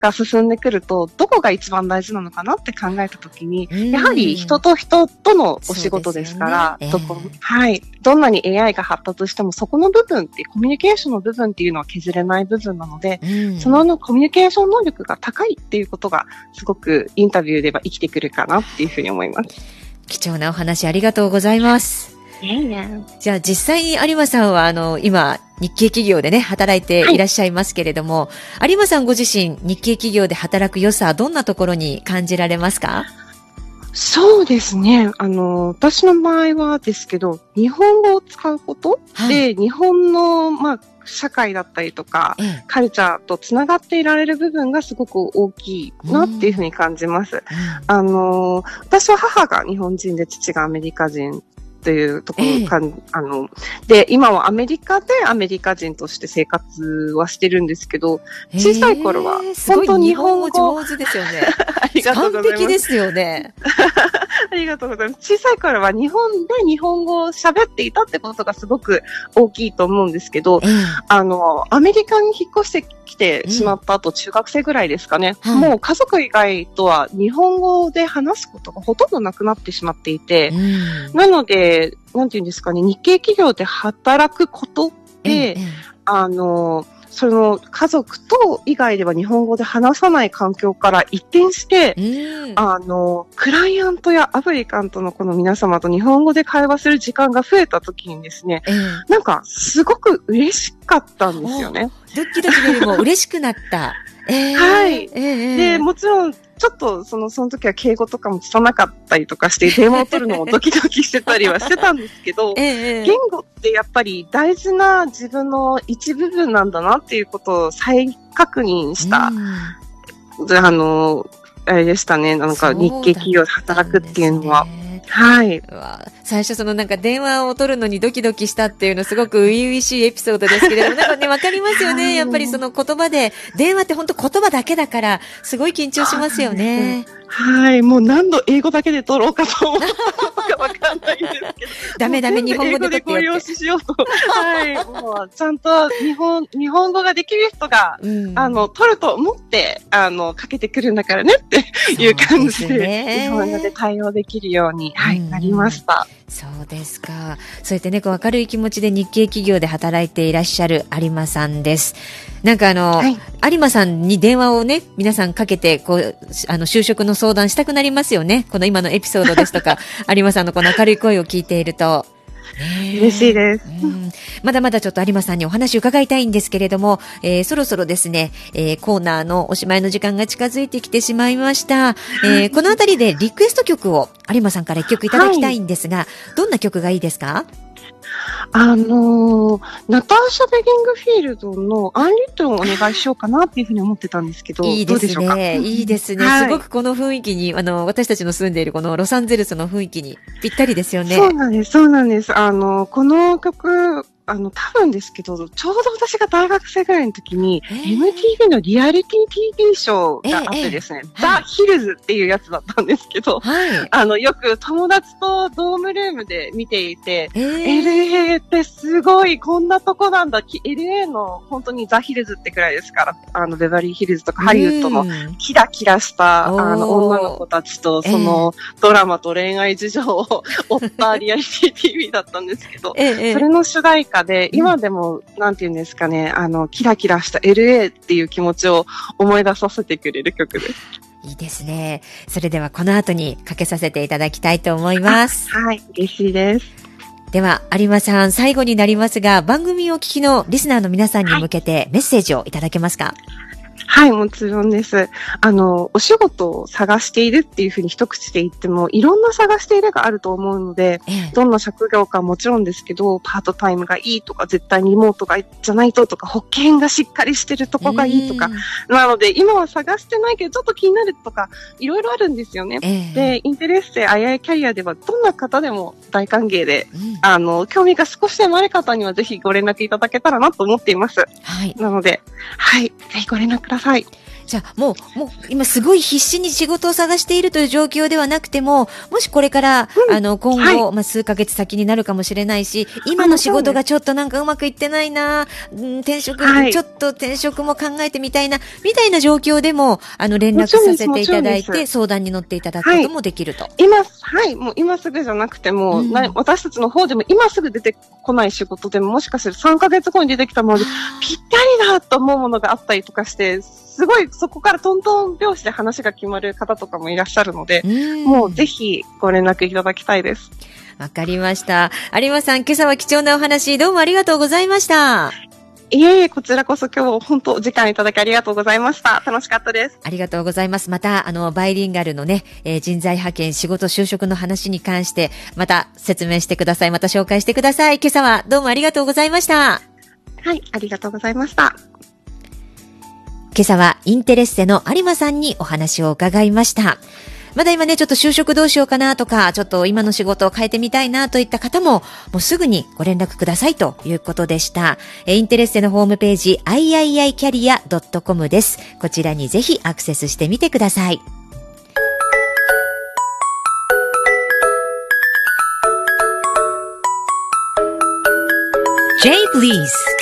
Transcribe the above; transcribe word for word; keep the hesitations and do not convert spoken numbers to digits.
が進んでくると、どこが一番大事なのかなって考えたときに、やはり人と人とのお仕事ですから、ねえー、どこ、はい。どんなに エーアイ が発達しても、そこの部分っていう、コミュニケーションの部分っていうのは削れない部分なので、うん、そのコミュニケーション能力が高いっていうことが、すごくインタビューでは生きてくるかなっていうふうに思います。 貴重なお話ありがとうございます。 いやいや。 じゃあ実際に有馬さんはあの今日系企業でね働いていらっしゃいますけれども、はい、有馬さんご自身日系企業で働く良さはどんなところに感じられますか？ そうですね。あの、私の場合はですけど、日本語を使うことで、はい、日本の、まあ、社会だったりとか、ええ、カルチャーとつながっていられる部分がすごく大きいなっていうふうに感じます。うん、あの、私は母が日本人で父がアメリカ人というところか、ええ、あの、で、今はアメリカでアメリカ人として生活はしてるんですけど、小さい頃は、本当に日本語上手ですよね。ありがとうございます。完璧ですよね。 ありがとうございます。小さい頃は日本で日本語を喋っていたってことがすごく大きいと思うんですけど、ええ、あの、アメリカに引っ越してきてしまった後、うん、中学生ぐらいですかね、はい、もう家族以外とは日本語で話すことがほとんどなくなってしまっていて、うん、なので、なんていうんですかね、日系企業で働くことで、ええ、あの、その家族と以外では日本語で話さない環境から一転して、うん、あの、クライアントやアプリカントのこの皆様と日本語で会話する時間が増えた時にですね、うん、なんかすごく嬉しかったんですよね。 ドキドキよりも嬉しくなった。えー、 はい、 えー。 で、もちろん、ちょっと、その、その時は敬語とかも拙かったりとかして、電話を取るのもドキドキしてたりはしてたんですけど、えー、言語ってやっぱり大事な自分の一部分なんだなっていうことを再確認した、うん、あの、あれでしたね、なんか日系企業で働くっていうのは。はい。 最初そのなんか電話を取るのにドキドキしたっていうのすごく初々しいエピソードですけれども、なんかね、わかりますよね。やっぱりその言葉で、電話って本当言葉だけだから、すごい緊張しますよね。 はい。もう何度英語だけで取ろうかと思ったのかわかんないんですけど。 ダメダメ、日本語で取ってやって。英語でご利用しようと。はい。もう、ちゃんと日本、日本語ができる人が、うん、あの、取ると思って、あの、かけてくるんだからねっていう感じで、ね、日本語で対応できるように、はい、うん、なりました。 そうですか。そうやってね、こう明るい気持ちで日系企業で働いていらっしゃる有馬さんです。なんかあの、はい、有馬さんに電話をね、皆さんかけて、こう、あの、就職の相談したくなりますよね。この今のエピソードですとか、有馬さんのこの明るい声を聞いていると。 ね、嬉しいです、 うん。まだまだちょっと有馬さんにお話伺いたいんですけれども、えー、そろそろですね、えー、コーナーのおしまいの時間が近づいてきてしまいました。えー、このあたりでリクエスト曲を有馬さんから一曲いただきたいんですが、はい、どんな曲がいいですか？ あのー、ナターシャ・ベリングフィールドのアンリットンをお願いしようかなっていうふうに思ってたんですけど、 いいですね。 どうでしょうか？ いいですね、はい。すごくこの雰囲気に、あの、私たちの住んでいるこのロサンゼルスの雰囲気にぴったりですよね。 そうなんです、そうなんです。あの、この曲、あの、多分ですけど、ちょうど私が大学生ぐらいの時に、えー、エムティーブイ のリアリティ ティーブイ ショーがあってですね、えーえー、ザ・ヒルズっていうやつだったんですけど、はい、あの、よく友達とドームルームで見ていて、えー、エルエー ってすごい、こんなとこなんだ。エルエー の本当にザ・ヒルズってくらいですから、あの、ベバリーヒルズとかハリウッドのキラキラした、あの、女の子たちと、その、ドラマと恋愛事情を追ったリアリティ ティーブイ だったんですけど、えー、それの主題歌で、今でも、なんて言うんですかね、あの、キラキラした エルエー っていう気持ちを思い出させてくれる曲です。 いいですね。それではこの後にかけさせていただきたいと思います。 はい、嬉しいです。 では、有馬さん、最後になりますが、番組をお聞きのリスナーの皆さんに向けてメッセージをいただけますか？ はい、もちろんです。あの、お仕事を探しているっていうふうに一口で言っても、いろんな探しているがあると思うので、ええ、どんな職業かもちろんですけど、パートタイムがいいとか、絶対にリモートがじゃないととか、保険がしっかりしてるとこがいいとか、なので、今は探してないけど、ちょっと気になるとか、いろいろあるんですよね。え、で、インテレッセ、アイアイキャリアでは、どんな方でも大歓迎で、うん、あの、興味が少しでもある方には、ぜひご連絡いただけたらなと思っています。はい。なので、はい、ぜひご連絡ください。 じゃあ、もう、もう、今すごい必死に仕事を探しているという状況ではなくても、もしこれから、うん、あの、今後、はい、まあ、数ヶ月先になるかもしれないし、今の仕事がちょっとなんかうまくいってないな、うん、転職、はい、ちょっと転職も考えてみたいな、みたいな状況でも、あの、連絡させていただいて、相談に乗っていただくこともできると。はい、 今、はい、もう今すぐじゃなくても、うん、私たちの方でも今すぐ出てこない仕事でも、もしかするとさんかげつごに出てきたもので、ぴったりだと思うものがあったりとかして、すごいそこからトントン拍子で話が決まる方とかもいらっしゃるので、うもうぜひご連絡いただきたいです。 わかりました。有馬さん、今朝は貴重なお話どうもありがとうございました。 いえいえ、こちらこそ今日本当お時間いただきありがとうございました。楽しかったです。 ありがとうございます。また、あの、バイリンガルのね、えー、人材派遣、仕事、就職の話に関して、また説明してください。また紹介してください。今朝はどうもありがとうございました。 はい、ありがとうございました。 今朝はインテレッセの有馬さんにお話を伺いました。まだ今ね、ちょっと就職どうしようかなとか、ちょっと今の仕事を変えてみたいなといった方も、もうすぐにご連絡くださいということでした。インテレッセのホームページ、アイアイアイキャリアドットコム です。こちらにぜひアクセスしてみてください。J Please